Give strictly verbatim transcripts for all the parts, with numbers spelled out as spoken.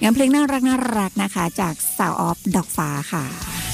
งานเพลงน่ารักน่ารักนะคะจากสาวออฟดอกฟ้าค่ะ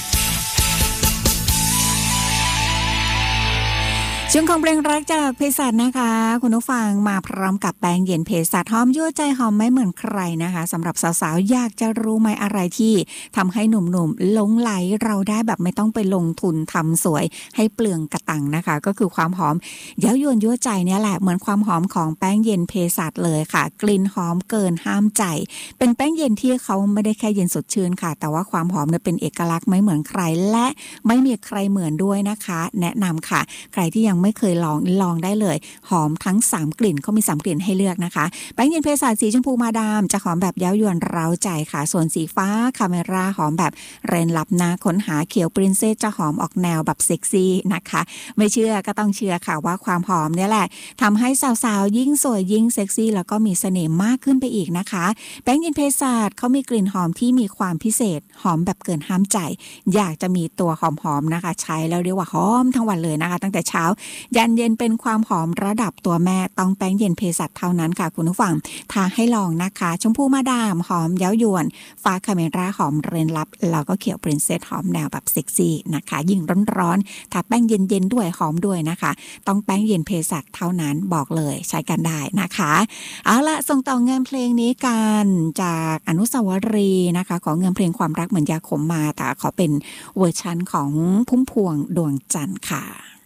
ช่วงของเพลงรักจากเภสัชนะคะคุณผู้ฟังมาพร้อมกับแป้งเย็นเภสัชหอมยั่วใจหอมไม่เหมือนใครนะคะสำหรับสาวๆอยากจะรู้ไหมอะไรที่ทำให้หนุ่มๆหลงไหลเราได้แบบไม่ต้องไปลงทุนทำสวยให้เปลืองกระตังนะคะก็คือความหอมเย้ายวนยั่วใจเนี่ยแหละเหมือนความหอมของแป้งเย็นเภสัชเลยค่ะกลิ่นหอมเกินห้ามใจเป็นแป้งเย็นที่เขาไม่ได้แค่เย็นสดชื่นค่ะแต่ว่าความหอมเนี่ยเป็นเอกลักษณ์ไม่เหมือนใครและไม่มีใครเหมือนด้วยนะคะแนะนำค่ะใครที่ยังไม่เคยลองลองได้เลยหอมทั้งสามกลิ่นเขามีสามกลิ่นให้เลือกนะคะแป้งเย็นเภสัชสีชมพูมาดามจะหอมแบบเย้ายวนเร้าใจค่ะส่วนสีฟ้าคาเมราหอมแบบเรนลับนะค้นหาเขียวปรินเซสจะหอมออกแนวแบบเซ็กซี่นะคะไม่เชื่อก็ต้องเชื่อค่ะว่าความหอมเนี่ยแหละทำให้สาวๆยิ่งสวยยิ่งเซ็กซี่แล้วก็มีเสน่ห์มากขึ้นไปอีกนะคะแป้งเย็นเภสัชเขามีกลิ่นหอมที่มีความพิเศษหอมแบบเกินห้ามใจอยากจะมีตัวหอมๆนะคะใช้แล้วเรียกว่าหอมทั้งวันเลยนะคะตั้งแต่เช้ายันเย็นเป็นความหอมระดับตัวแม่ต้องแป้งเย็นเภสัชเท่านั้นค่ะคุณผู้ฟังทาให้ลองนะคะชมพูมาดามหอมเย้ายวนฟ้าคาเมราหอมเรนลับแล้วก็เขียวปรินเซสหอมแนวแบบเซ็กซี่นะคะยิ่งร้อนๆทาแป้งเย็นๆด้วยหอมด้วยนะคะต้องแป้งเย็นเภสัชเท่านั้นบอกเลยใช้กันได้นะคะเอาละส่งต่องานเพลงนี้กันจากอนุสาวรีย์นะคะของเงินเพลงความรักเหมือนยาขมมาแต่ขอเป็นเวอร์ชันของพุ่มพวงดวงจันทร์ค่ะ